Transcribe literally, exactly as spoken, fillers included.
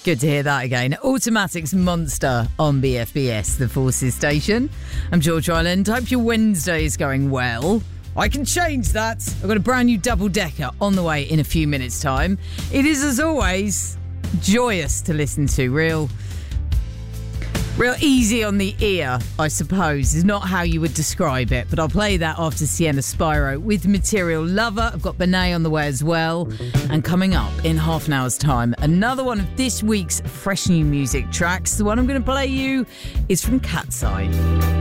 Good to hear that again. Automatic's Monster on B F B S, the Forces station. I'm George Ryland. Hope your Wednesday is going well. I can change that. I've got a brand new double-decker on the way in a few minutes' time. It is, as always, joyous to listen to. Real, real easy on the ear, I suppose, is not how you would describe it. But I'll play that after Sienna Spyro with Material Lover. I've got Benet on the way as well. And coming up in half an hour's time, another one of this week's fresh new music tracks. The one I'm going to play you is from Cat's Eye.